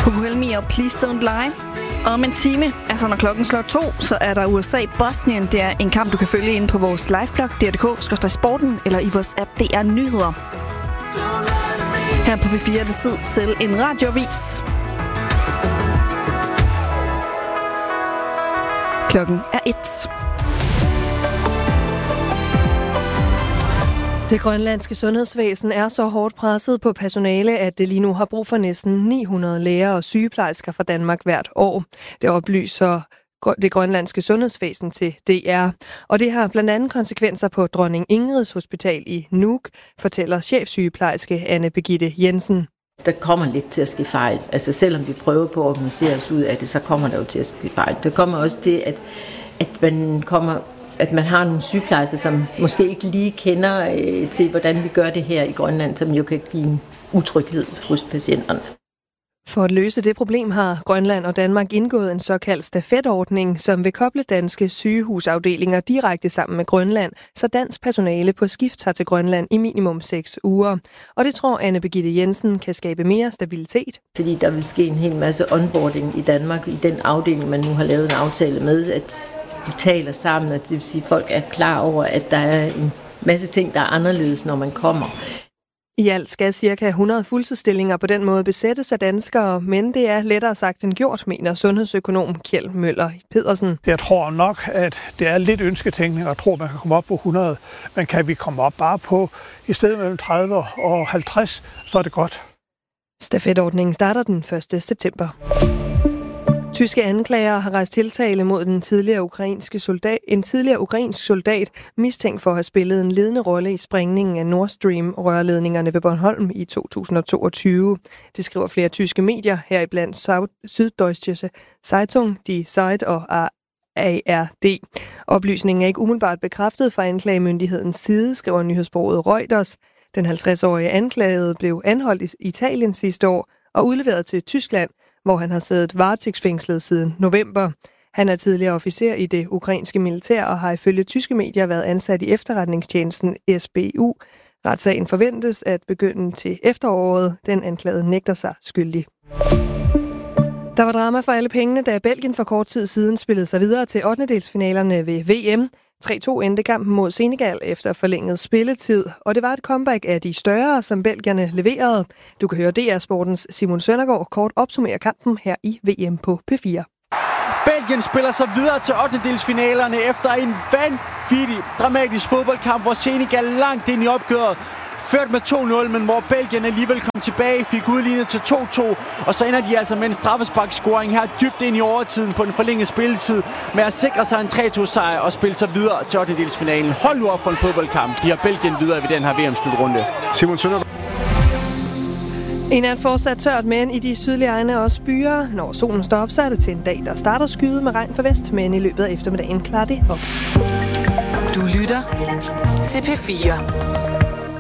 Coco Helmi og Please Don't Lie. Om en time, altså når klokken slår 2, så er der USA-Bosnien. Det er en kamp, du kan følge ind på vores liveblog, dr.dk/sporten, eller i vores app DR Nyheder. Her på P4 er det tid til en radioavis. Klokken er 1. Det grønlandske sundhedsvæsen er så hårdt presset på personale, at det lige nu har brug for næsten 900 læger og sygeplejersker fra Danmark hvert år. Det oplyser det grønlandske sundhedsvæsen til DR. Og det har blandt andet konsekvenser på Dronning Ingrids Hospital i Nuuk, fortæller chefsygeplejerske Anne Birgitte Jensen. Der kommer lidt til at ske fejl. Altså selvom vi prøver på at organisere os ud af det, så kommer der jo til at ske fejl. Det kommer også til, at man har nogle sygeplejersker, som måske ikke lige kender til, hvordan vi gør det her i Grønland, som jo kan give en utryghed hos patienterne. For at løse det problem har Grønland og Danmark indgået en såkaldt stafetordning, som vil koble danske sygehusafdelinger direkte sammen med Grønland, så dansk personale på skift tager til Grønland i minimum 6 uger. Og det tror Anne Birgitte Jensen kan skabe mere stabilitet. Fordi der vil ske en hel masse onboarding i Danmark i den afdeling, man nu har lavet en aftale med, at de taler sammen, og det vil sige, at folk er klar over, at der er en masse ting, der er anderledes, når man kommer. I alt skal ca. 100 fuldtidsstillinger på den måde besættes af danskere, men det er lettere sagt end gjort, mener sundhedsøkonom Kjeld Møller Pedersen. Jeg tror nok, at det er lidt ønsketænkning at tro, at man kan komme op på 100, men kan vi komme op bare på i stedet mellem 30 og 50, så er det godt. Stafetordningen starter den 1. september. Tyske anklagere har rejst tiltale mod en tidligere ukrainsk soldat, mistænkt for at have spillet en ledende rolle i sprængningen af Nord Stream-rørledningerne ved Bornholm i 2022. Det skriver flere tyske medier, heriblandt Süddeutsche Zeitung, Die Zeit og ARD. Oplysningen er ikke umiddelbart bekræftet fra anklagemyndighedens side, skriver nyhedsbureauet Reuters. Den 50-årige anklagede blev anholdt i Italien sidste år og udleveret til Tyskland, hvor han har siddet varetægtsfængslet siden november. Han er tidligere officer i det ukrainske militær og har ifølge tyske medier været ansat i efterretningstjenesten SBU. Retssagen forventes at begynde til efteråret. Den anklagede nægter sig skyldig. Der var drama for alle pengene, da Belgien for kort tid siden spillede sig videre til 8-delsfinalerne ved VM. 3-2 endte kampen mod Senegal efter forlænget spilletid, og det var et comeback af de større, som belgierne leverede. Du kan høre DR Sportens Simon Søndergaard kort opsummere kampen her i VM på P4. Belgien spiller sig videre til 8-delsfinalerne efter en vanvittig dramatisk fodboldkamp, hvor Senegal langt ind i opgøret ført med 2-0, men hvor Belgien alligevel kom tilbage, fik udlignet til 2-2, og så ender de altså med en straffesparkscoring her dybt ind i overtiden på den forlængede spilletid, med at sikre sig en 3-2-sejr og spille sig videre til 8-delsfinalen. Hold nu op for en fodboldkamp. De har Belgien videre ved den her VM-slutrunde. Simon Søndergaard. En er fortsat tørt, men i de sydlige egne også byer. Når solen står op, så er det til en dag, der starter skyet med regn fra vest, men i løbet af eftermiddagen klarer det op. Du lytter til P4.